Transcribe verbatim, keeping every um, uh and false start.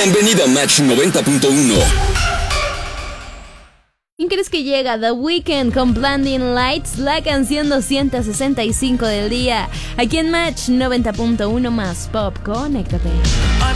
Bienvenido a Match noventa punto uno. ¿Quién crees que llega? The Weeknd con Blinding Lights, la canción doscientos sesenta y cinco del día. Aquí en Match noventa punto uno más Pop, conéctate.